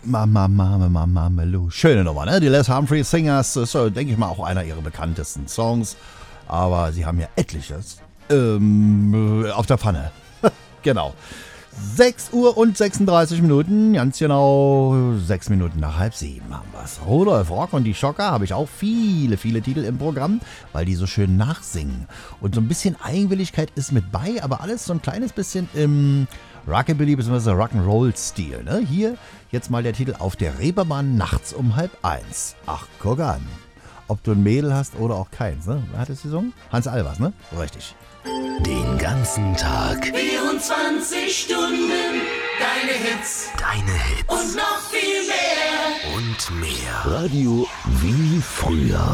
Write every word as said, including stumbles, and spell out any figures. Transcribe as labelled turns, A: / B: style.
A: Mama, Mama, Mama, Mamelou. Schöne Nummer, ne? Die Les Humphrey Singers ist, so, denke ich mal, auch einer ihrer bekanntesten Songs. Aber sie haben ja etliches ähm, auf der Pfanne. Genau. sechs Uhr und sechsunddreißig Minuten, ganz genau sechs Minuten nach halb sieben haben wir es. Rudolf Rock und die Schocker habe ich auch viele, viele Titel im Programm, weil die so schön nachsingen. Und so ein bisschen Eigenwilligkeit ist mit bei, aber alles so ein kleines bisschen im Rockabilly bzw. Rock'n'Roll-Stil. Ne? Hier jetzt mal der Titel Auf der Reeperbahn nachts um halb eins. Ach, guck an. Ob du ein Mädel hast oder auch keins, ne? Wer hat es gesungen? Hans Albers, ne? Richtig.
B: Den ganzen Tag.
C: vierundzwanzig Stunden. Deine Hits.
B: Deine Hits.
C: Und noch viel mehr.
B: Und mehr. Radio wie früher.